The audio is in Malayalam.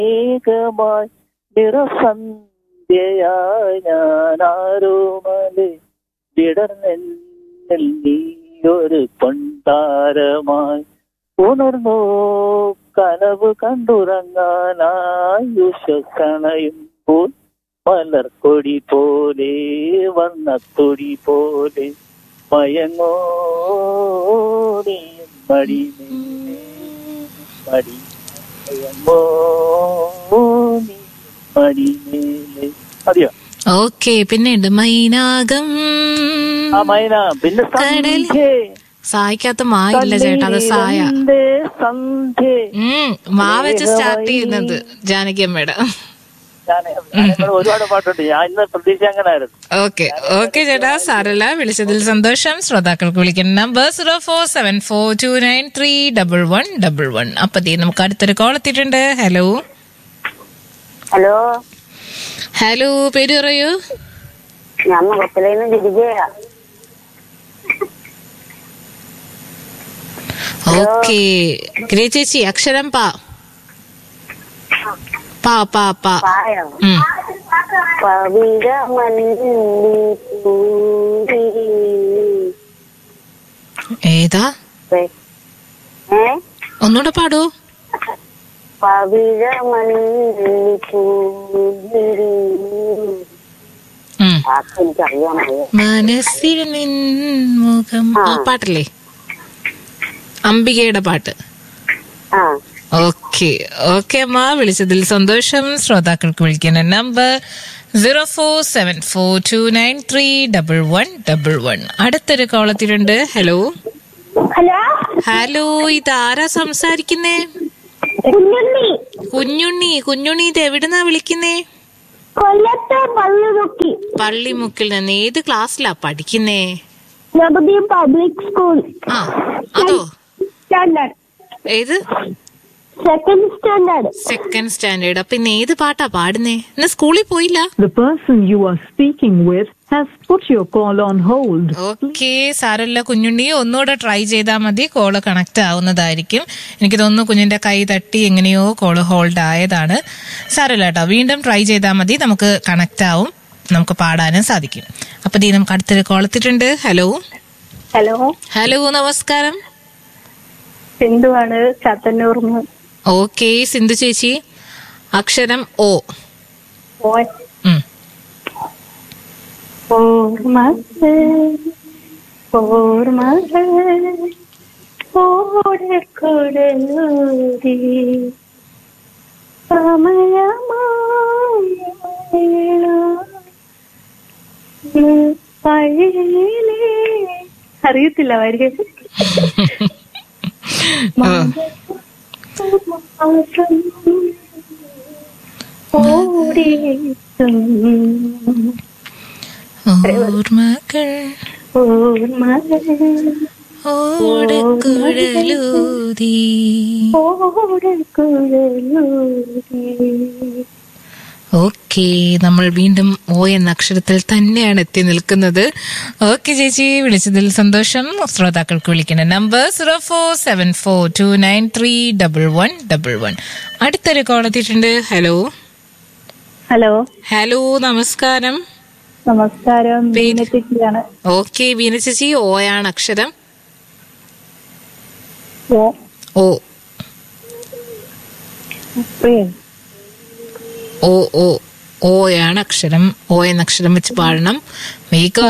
ഏകമായി നിറസന്ധ്യയായി ഞാനാരോമലെ വിടർന്നെന്നിൽ നീയൊരു പൊൻതാരമായി ഉണർന്നോ കനവ് കണ്ടുറങ്ങാനായുഷക്കണയുമ്പോൾ മലർക്കൊടി പോലെ വണ്ണത്തൊടി പോലെ മയങ്ങോ നീയും മടിമേലെ മടി മയങ്ങോ നീ മടിമേലെ. മതിയോ? ഓക്കെ, പിന്നെയുണ്ട് മൈനാകം. ആ മൈന. പിന്നെ സായിക്കാത്ത മായില്ല ചേട്ടാ, അത് സായ. മാ വെച്ച് സ്റ്റാർട്ട് ചെയ്യുന്നത് ജാനകിയമ്മയുടെ. ഒരുപാട് പാട്ടുണ്ട്. ഞാൻ ഇന്ന് പ്രതീക്ഷ അങ്ങനായിരുന്നു. ഓക്കെ ഓക്കെ ചേട്ടാ, സാരല്ല, വിളിച്ചതിൽ സന്തോഷം. ശ്രോതാക്കൾക്ക് വിളിക്കുന്ന നമ്പർ 0474293111. അപ്പത്തീ നമുക്ക് അടുത്തൊരു കോൾ എത്തിയിട്ടുണ്ട്. ഹലോ ഹലോ ഹലോ, പേര് പറയൂ. ഞാൻ മുഖത്തിലേന്ന് ഗിരിജയാ. ഓക്കെ ഗ്രേ ചേച്ചി, അക്ഷരം പാ. പാ പാ പാ. ഏതാ? ഒന്നുകൂടെ പാടൂ. മനസ്സിൽ നിൻമുഖം. പാട്ടല്ലേ? അംബികയുടെ പാട്ട്. ഓക്കെ ഓക്കെ അമ്മ, വിളിച്ചതിൽ സന്തോഷം. ശ്രോതാക്കൾക്ക് വിളിക്കുന്ന നമ്പർ 0474293111. അടുത്തൊരു കോളത്തിലുണ്ട്. ഹലോ ഹലോ, ഇതാരാ സംസാരിക്കുന്നേ? കുഞ്ഞുണ്ണി. കുഞ്ഞുണ്ണി, ഇത് എവിടുന്നാ വിളിക്കുന്നേ? പള്ളിമുക്കിൽ നിന്ന്. ഏത് ക്ലാസ്സിലാ പഠിക്കുന്നേ? Public school. ആ, അതോ? ഏത്? Second standard. അപ്പൊ ഇന്ന് ഏത് പാട്ടാ പാടുന്നേ? ഇന്ന് സ്കൂളിൽ പോയില്ല? ഓക്കെ, സാരല്ല കുഞ്ഞുണ്ണി, ഒന്നുകൂടെ ട്രൈ ചെയ്താൽ മതി, കോള് കണക്ട് ആവുന്നതായിരിക്കും. എനിക്ക് തോന്നുന്നു കുഞ്ഞിന്റെ കൈ തട്ടി എങ്ങനെയോ കോള് ഹോൾഡ് ആയതാണ്. സാരല്ല കേട്ടോ, വീണ്ടും ട്രൈ ചെയ്താൽ മതി, നമുക്ക് കണക്ട് ആവും, നമുക്ക് പാടാനും സാധിക്കും. അപ്പൊ നമുക്ക് അടുത്തൊരു കോൾ എത്തിയിട്ടുണ്ട്. ഹലോ ഹലോ ഹലോ, നമസ്കാരം. സിന്ധുവാണ്, ചാത്തന്നൂർന്ന്. ഓക്കെ സിന്ധു ചേച്ചി, അക്ഷരം ഓ. അറിയത്തില്ല വരിക. ഓർമ്മകൾ ഓടക്കുഴലൂതി. ഓക്കെ, നമ്മൾ വീണ്ടും ഓ എന്ന അക്ഷരത്തിൽ തന്നെയാണ് എത്തി നിൽക്കുന്നത്. ഓക്കെ ചേച്ചി, വിളിച്ചതിൽ സന്തോഷം. ശ്രോതാക്കൾക്ക് വിളിക്കുന്ന നമ്പർ 0474293111. അടുത്തൊരു കോൾ എത്തിയിട്ടുണ്ട്. ഹലോ ഹലോ ഹലോ, നമസ്കാരം. നമസ്കാരം. ഓക്കെ ബീന ചേച്ചി, ഓയാണ് അക്ഷരം. ഓ ഓ ഓ ഓയാണ് അക്ഷരം. ഓ എന്ന അക്ഷരം വെച്ച് പാടണം. വേഗം